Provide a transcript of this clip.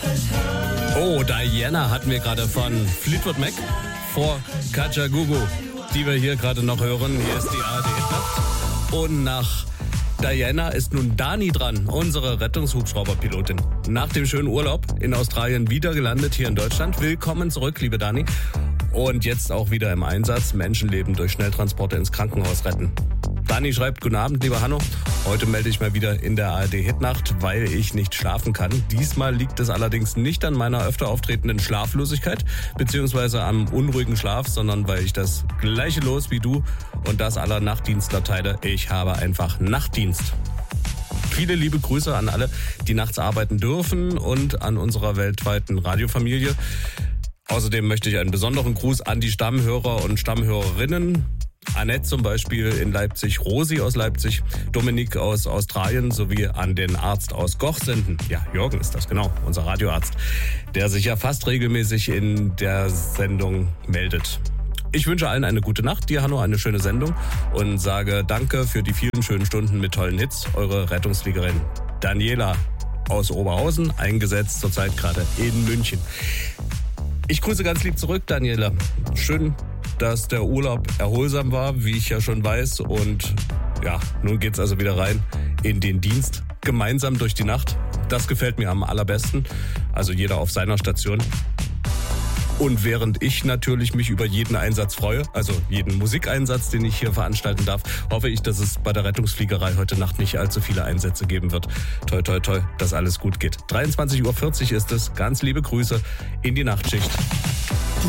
Oh, Diana hatten wir gerade von Fleetwood Mac vor Kajagoogoo, die wir hier gerade noch hören. Hier ist die ARD-Nacht. Und nach Diana ist nun Dani dran, unsere Rettungshubschrauberpilotin. Nach dem schönen Urlaub in Australien wieder gelandet hier in Deutschland. Willkommen zurück, liebe Dani. Und jetzt auch wieder im Einsatz, Menschenleben durch Schnelltransporte ins Krankenhaus retten. Dani schreibt, guten Abend, lieber Hanno. Heute melde ich mal wieder in der ARD-Hitnacht, weil ich nicht schlafen kann. Diesmal liegt es allerdings nicht an meiner öfter auftretenden Schlaflosigkeit, beziehungsweise am unruhigen Schlaf, sondern weil ich das gleiche Los wie du und das aller Nachtdienstler teile. Ich habe einfach Nachtdienst. Viele liebe Grüße an alle, die nachts arbeiten dürfen und an unserer weltweiten Radiofamilie. Außerdem möchte ich einen besonderen Gruß an die Stammhörer und Stammhörerinnen. Annette zum Beispiel in Leipzig, Rosi aus Leipzig, Dominik aus Australien sowie an den Arzt aus Goch senden. Ja, Jürgen ist das, genau, unser Radioarzt, der sich ja fast regelmäßig in der Sendung meldet. Ich wünsche allen eine gute Nacht, dir Hanno eine schöne Sendung und sage danke für die vielen schönen Stunden mit tollen Hits. Eure Rettungsfliegerin Daniela aus Oberhausen, eingesetzt zurzeit gerade in München. Ich grüße ganz lieb zurück, Daniela. Schön, dass der Urlaub erholsam war, wie ich ja schon weiß. Und ja, nun geht's also wieder rein in den Dienst. Gemeinsam durch die Nacht. Das gefällt mir am allerbesten. Also jeder auf seiner Station. Und während ich natürlich mich über jeden Einsatz freue, also jeden Musikeinsatz, den ich hier veranstalten darf, hoffe ich, dass es bei der Rettungsfliegerei heute Nacht nicht allzu viele Einsätze geben wird. Toi, toi, toi, dass alles gut geht. 23:40 Uhr ist es. Ganz liebe Grüße in die Nachtschicht.